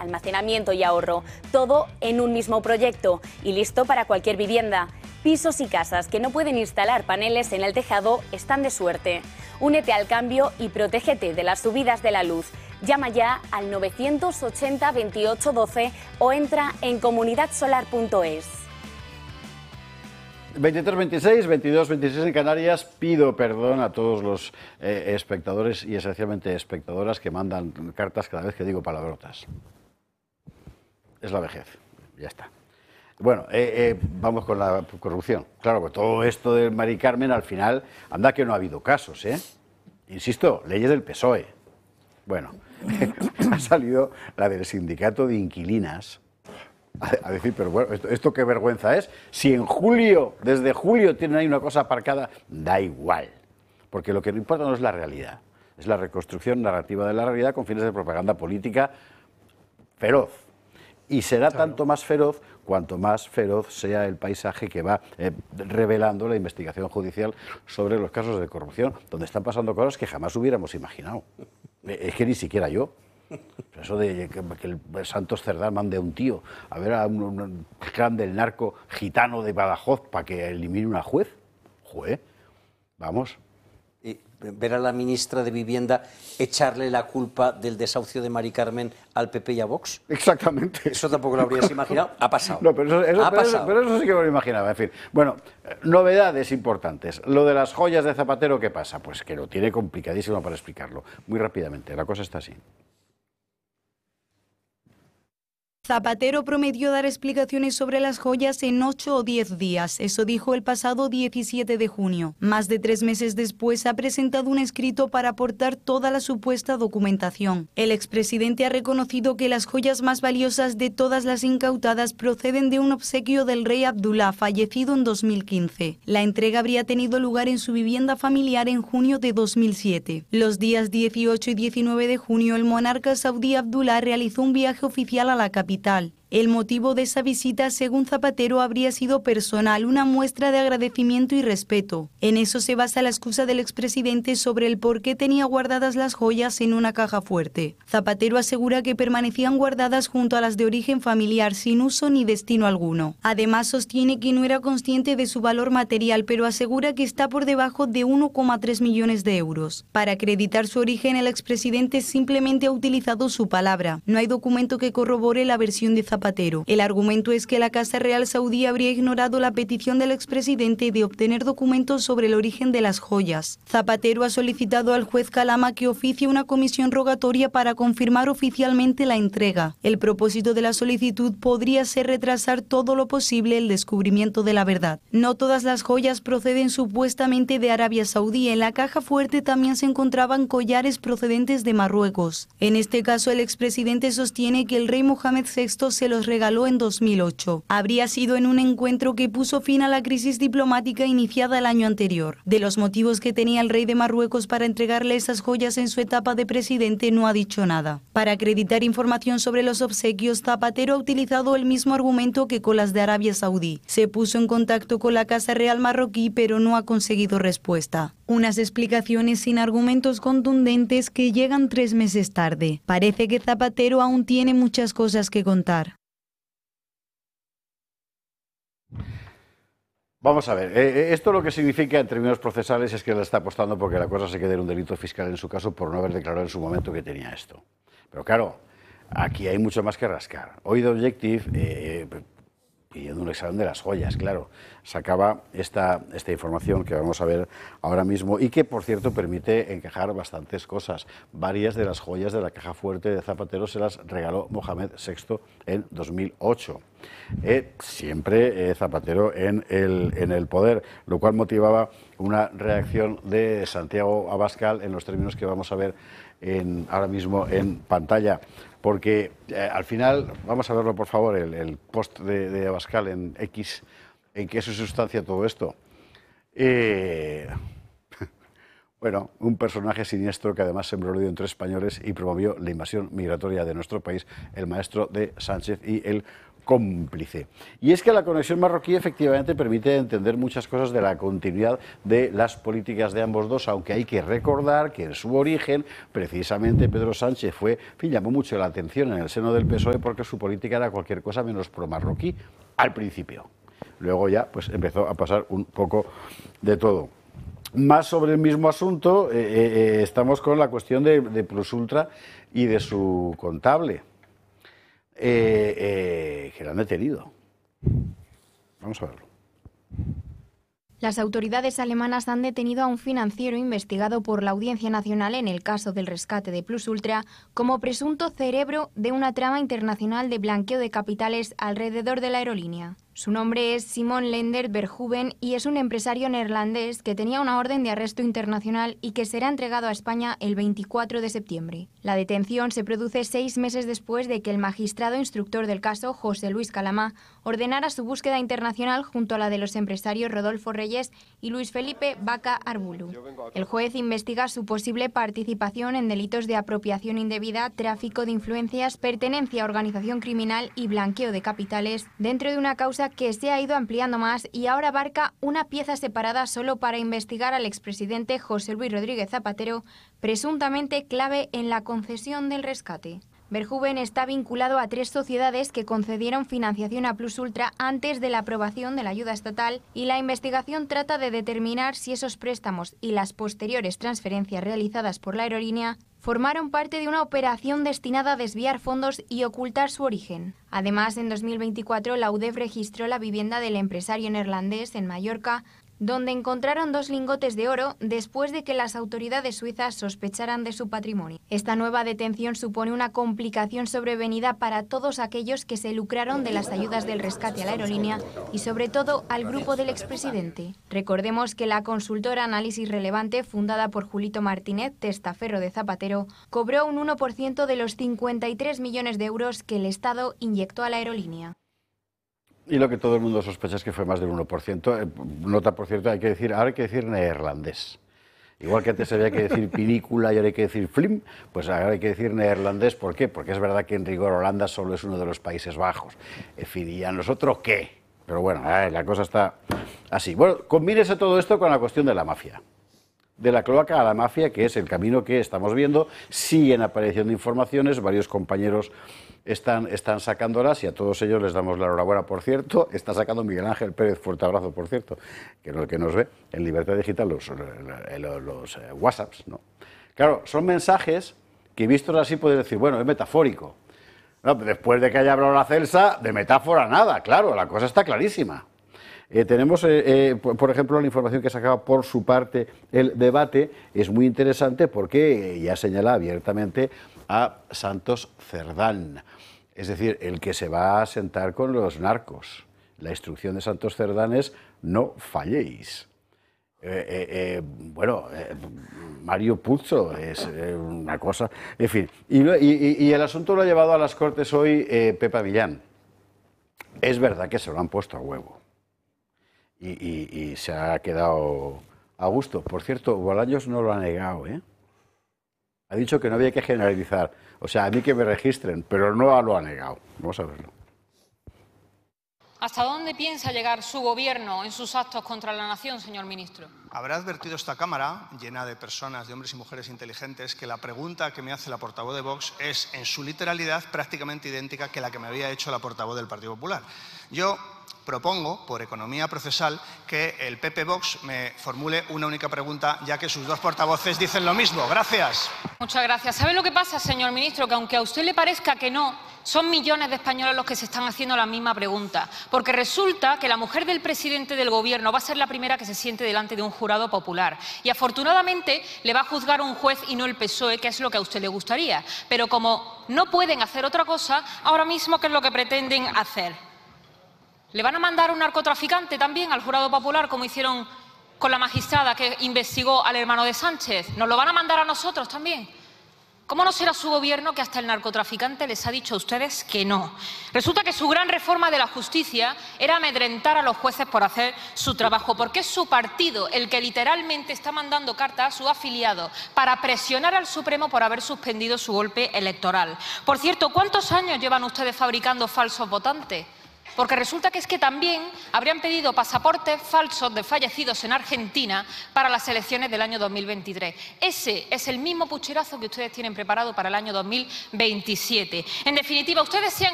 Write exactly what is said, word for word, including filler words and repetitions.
almacenamiento y ahorro, todo en un mismo proyecto y listo para cualquier vivienda. Pisos y casas que no pueden instalar paneles en el tejado están de suerte. Únete al cambio y protégete de las subidas de la luz. Llama ya al novecientos ochenta veintiocho doce o entra en comunidad solar punto es. veintitrés veintiséis, veintidós veintiséis en Canarias. Pido perdón a todos los eh, espectadores y esencialmente espectadoras que mandan cartas cada vez que digo palabrotas. Es la vejez, ya está. Bueno, eh, eh, vamos con la corrupción. Claro, que todo esto de Mari Carmen, al final, anda que no ha habido casos, ¿eh? Insisto, leyes del P S O E. Bueno, ha salido la del sindicato de inquilinas a, a decir, pero bueno, esto, esto qué vergüenza es. Si en julio, desde julio tienen ahí una cosa aparcada, da igual. Porque lo que no importa no es la realidad, es la reconstrucción narrativa de la realidad con fines de propaganda política feroz. Y será claro. tanto más feroz cuanto más feroz sea el paisaje que va eh, revelando la investigación judicial sobre los casos de corrupción, donde están pasando cosas que jamás hubiéramos imaginado. Es que ni siquiera yo. Eso de que, que el Santos Cerdán mande a un tío a ver a un, un clan del narco gitano de Badajoz para que elimine una juez. Juez, vamos. Y ver a la ministra de Vivienda echarle la culpa del desahucio de Mari Carmen al P P y a Vox. Exactamente. Eso tampoco lo habrías imaginado. Ha pasado. No, pero eso, eso, ha pero pasado. Eso, pero eso sí que me lo imaginaba. En fin, bueno, novedades importantes. Lo de las joyas de Zapatero, ¿qué pasa? Pues que lo tiene complicadísimo para explicarlo. Muy rápidamente, la cosa está así. Zapatero prometió dar explicaciones sobre las joyas en ocho o diez días. Eso dijo el pasado diecisiete de junio. Más de tres meses después ha presentado un escrito para aportar toda la supuesta documentación. El expresidente ha reconocido que las joyas más valiosas de todas las incautadas proceden de un obsequio del rey Abdullah, fallecido en dos mil quince. La entrega habría tenido lugar en su vivienda familiar en junio de dos mil siete. Los días dieciocho y diecinueve de junio, el monarca saudí Abdullah realizó un viaje oficial a la capital. El motivo de esa visita, según Zapatero, habría sido personal, una muestra de agradecimiento y respeto. En eso se basa la excusa del expresidente sobre el por qué tenía guardadas las joyas en una caja fuerte. Zapatero asegura que permanecían guardadas junto a las de origen familiar, sin uso ni destino alguno. Además, sostiene que no era consciente de su valor material, pero asegura que está por debajo de uno coma tres millones de euros. Para acreditar su origen, el expresidente simplemente ha utilizado su palabra. No hay documento que corrobore la versión de Zapatero. Zapatero. El argumento es que la Casa Real Saudí habría ignorado la petición del expresidente de obtener documentos sobre el origen de las joyas. Zapatero ha solicitado al juez Calama que oficie una comisión rogatoria para confirmar oficialmente la entrega. El propósito de la solicitud podría ser retrasar todo lo posible el descubrimiento de la verdad. No todas las joyas proceden supuestamente de Arabia Saudí. En la caja fuerte también se encontraban collares procedentes de Marruecos. En este caso, el expresidente sostiene que el rey Mohamed sexto se los regaló en dos mil ocho. Habría sido en un encuentro que puso fin a la crisis diplomática iniciada el año anterior. De los motivos que tenía el rey de Marruecos para entregarle esas joyas en su etapa de presidente no ha dicho nada. Para acreditar información sobre los obsequios, Zapatero ha utilizado el mismo argumento que con las de Arabia Saudí. Se puso en contacto con la Casa Real marroquí, pero no ha conseguido respuesta. Unas explicaciones sin argumentos contundentes que llegan tres meses tarde. Parece que Zapatero aún tiene muchas cosas que contar. Vamos a ver, eh, esto lo que significa en términos procesales es que le está apostando porque la cosa se quede en un delito fiscal en su caso por no haber declarado en su momento que tenía esto. Pero claro, aquí hay mucho más que rascar. Hoy The Objective, eh, pidiendo un examen de las joyas, claro, sacaba esta, esta información que vamos a ver ahora mismo y que, por cierto, permite encajar bastantes cosas. Varias de las joyas de la caja fuerte de Zapatero se las regaló Mohamed sexto en dos mil ocho. Eh, siempre eh, Zapatero en el, en el poder, lo cual motivaba una reacción de Santiago Abascal en los términos que vamos a ver en, ahora mismo en pantalla. Porque eh, al final, vamos a verlo por favor, el, el post de, de Abascal en X, en qué se sustancia todo esto. Eh, bueno, un personaje siniestro que además sembró el odio entre españoles y promovió la invasión migratoria de nuestro país, el maestro de Sánchez y el cómplice. Y es que la conexión marroquí efectivamente permite entender muchas cosas de la continuidad de las políticas de ambos dos, aunque hay que recordar que en su origen, precisamente Pedro Sánchez fue, en fin, llamó mucho la atención en el seno del P S O E porque su política era cualquier cosa menos pro-marroquí al principio. Luego ya pues empezó a pasar un poco de todo. Más sobre el mismo asunto, eh, eh, estamos con la cuestión de, de Plus Ultra y de su contable. Eh, eh, que lo han detenido. Vamos a verlo. Las autoridades alemanas han detenido a un financiero investigado por la Audiencia Nacional en el caso del rescate de Plus Ultra como presunto cerebro de una trama internacional de blanqueo de capitales alrededor de la aerolínea. Su nombre es Simon Lendert Verhoeven y es un empresario neerlandés que tenía una orden de arresto internacional y que será entregado a España el veinticuatro de septiembre. La detención se produce seis meses después de que el magistrado instructor del caso, José Luis Calamá, ordenara su búsqueda internacional junto a la de los empresarios Rodolfo Reyes y Luis Felipe Vaca Arbulu. El juez investiga su posible participación en delitos de apropiación indebida, tráfico de influencias, pertenencia a organización criminal y blanqueo de capitales dentro de una causa que se ha ido ampliando más y ahora abarca una pieza separada solo para investigar al expresidente José Luis Rodríguez Zapatero, presuntamente clave en la concesión del rescate. Verhoeven está vinculado a tres sociedades que concedieron financiación a Plus Ultra antes de la aprobación de la ayuda estatal y la investigación trata de determinar si esos préstamos y las posteriores transferencias realizadas por la aerolínea formaron parte de una operación destinada a desviar fondos y ocultar su origen. Además, en dos mil veinticuatro, la U D E F registró la vivienda del empresario neerlandés en Mallorca, donde encontraron dos lingotes de oro después de que las autoridades suizas sospecharan de su patrimonio. Esta nueva detención supone una complicación sobrevenida para todos aquellos que se lucraron de las ayudas del rescate a la aerolínea y sobre todo al grupo del expresidente. Recordemos que la consultora Análisis Relevante, fundada por Julito Martínez, testaferro de Zapatero, cobró un uno por ciento de los cincuenta y tres millones de euros que el Estado inyectó a la aerolínea. Y lo que todo el mundo sospecha es que fue más del uno por ciento. Nota, por cierto, hay que decir, ahora hay que decir neerlandés. Igual que antes había que decir pinícula y ahora hay que decir flim, pues ahora hay que decir neerlandés. ¿Por qué? Porque es verdad que en rigor Holanda solo es uno de los Países Bajos. En fin, ¿y a nosotros qué? Pero bueno, eh, la cosa está así. Bueno, combínese todo esto con la cuestión de la mafia. De la cloaca a la mafia, que es el camino que estamos viendo. Siguen apareciendo informaciones, varios compañeros están, están sacándolas y a todos ellos les damos la enhorabuena, por cierto. Está sacando Miguel Ángel Pérez, fuerte abrazo, por cierto, que es el que nos ve en Libertad Digital, los, los, los eh, WhatsApps, ¿no? Claro, son mensajes que vistos así puedes decir, bueno, es metafórico. No, después de que haya hablado la Celsa, de metáfora nada, claro, la cosa está clarísima. Eh, tenemos, eh, eh, por, por ejemplo, la información que sacaba por su parte el debate, es muy interesante porque ya señala abiertamente a Santos Cerdán, es decir, el que se va a sentar con los narcos. La instrucción de Santos Cerdán es no falléis. Eh, eh, eh, bueno, eh, Mario Puzo es eh, una cosa, en fin, y, y, y el asunto lo ha llevado a las Cortes hoy eh, Pepa Millán. Es verdad que se lo han puesto a huevo. Y, y, y se ha quedado a gusto. Por cierto, Bolaños no lo ha negado, ¿eh? Ha dicho que no había que generalizar. O sea, a mí que me registren, pero no lo ha negado. Vamos a verlo. ¿Hasta dónde piensa llegar su gobierno en sus actos contra la nación, señor ministro? Habrá advertido esta Cámara, llena de personas, de hombres y mujeres inteligentes, que la pregunta que me hace la portavoz de Vox es, en su literalidad, prácticamente idéntica que la que me había hecho la portavoz del Partido Popular. Yo propongo, por economía procesal, que el P P Vox me formule una única pregunta, ya que sus dos portavoces dicen lo mismo. Gracias. Muchas gracias. ¿Sabe lo que pasa, señor ministro? Que aunque a usted le parezca que no, son millones de españoles los que se están haciendo la misma pregunta. Porque resulta que la mujer del presidente del Gobierno va a ser la primera que se siente delante de un jurado popular. Y afortunadamente le va a juzgar un juez y no el P S O E, que es lo que a usted le gustaría. Pero como no pueden hacer otra cosa, ahora mismo, ¿qué es lo que pretenden hacer? ¿Le van a mandar un narcotraficante también al jurado popular, como hicieron con la magistrada que investigó al hermano de Sánchez? ¿Nos lo van a mandar a nosotros también? ¿Cómo no será su gobierno que hasta el narcotraficante les ha dicho a ustedes que no? Resulta que su gran reforma de la justicia era amedrentar a los jueces por hacer su trabajo, porque es su partido el que literalmente está mandando cartas a sus afiliados para presionar al Supremo por haber suspendido su golpe electoral. Por cierto, ¿cuántos años llevan ustedes fabricando falsos votantes? Porque resulta que es que también habrían pedido pasaportes falsos de fallecidos en Argentina para las elecciones del año dos mil veintitrés. Ese es el mismo pucherazo que ustedes tienen preparado para el año dos mil veintisiete. En definitiva, ustedes se han